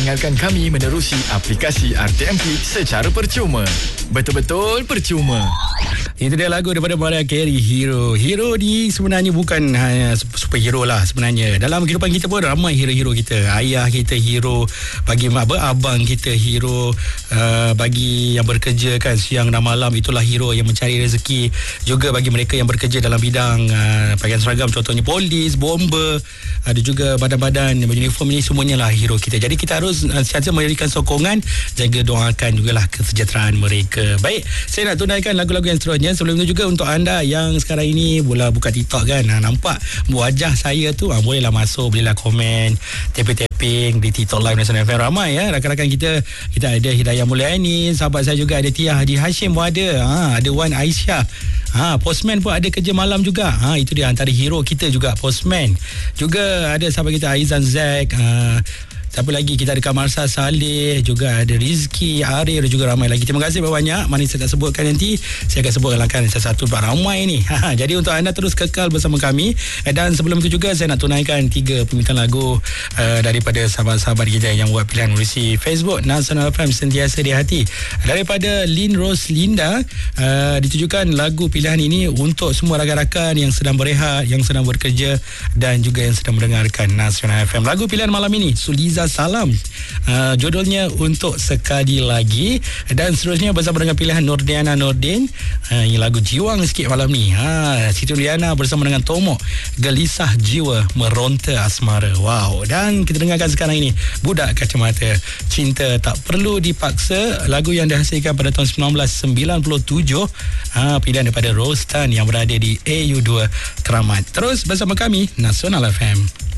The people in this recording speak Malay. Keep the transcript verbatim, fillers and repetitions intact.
mendengarkan kami menerusi aplikasi R T M Click secara percuma. Betul-betul percuma. Itu dia lagu daripada Mariah Carey, Hero. Hero ni sebenarnya bukan hanya superhero lah sebenarnya. Dalam kehidupan kita pun ramai hero-hero kita. Ayah kita hero, bagi mak abang kita hero, uh, bagi yang bekerja kan siang dan malam itulah hero yang mencari rezeki. Juga bagi mereka yang bekerja dalam bidang uh, pakaian seragam, contohnya polis, bomber, ada juga badan-badan uniform ni, semuanya lah hero kita. Jadi kita harus uh, sentiasa memberikan sokongan, jaga doakan jugalah kesejahteraan mereka. Baik, saya nak tunaikan lagu-lagu yang seterusnya. Sebelum itu juga untuk anda yang sekarang ini boleh buka TikTok kan, ha, nampak wajah saya tu, ha, bolehlah masuk, bolehlah komen, tapping-tapping di TikTok Live Nasional F M. Ramai ya rakan-rakan kita. Kita ada Hidayah Mulyani, sahabat saya juga ada Tia Hadi Hashim pun ada, ha, ada Wan Aisyah, ha, Postman pun ada kerja malam juga, ha, itu dia antara hero kita juga, Postman. Juga ada sahabat kita Aizan Zack, ha, siapa lagi, kita ada Kamarsa Saleh, juga ada Rizky, Arif dan juga ramai lagi. Terima kasih banyak. Mana saya tak sebutkan nanti, saya akan sebutkan satu-satu ramai ni. Jadi untuk anda terus kekal bersama kami. Dan sebelum itu juga saya nak tunaikan tiga permintaan lagu uh, daripada sahabat-sahabat kita yang buat pilihan melalui Facebook Nasional F M sentiasa di hati. Daripada Lin Rose Linda, uh, ditujukan lagu pilihan ini untuk semua rakan-rakan yang sedang berehat, yang sedang bekerja dan juga yang sedang mendengarkan Nasional F M. Lagu pilihan malam ini Suliza Salam, uh, judulnya Untuk Sekali Lagi. Dan seterusnya bersama dengan pilihan Nurdiana Nordin, uh, ini lagu jiwang sikit malam ni, ha, Siti Nurdiana bersama dengan Tomok, Gelisah Jiwa Meronta Asmara. Wow. Dan kita dengarkan sekarang ini Budak Kacamata, Cinta Tak Perlu Dipaksa, lagu yang dihasilkan pada tahun sembilan belas sembilan puluh tujuh, ha, pilihan daripada Rostan yang berada di A U dua Keramat. Terus bersama kami Nasional F M.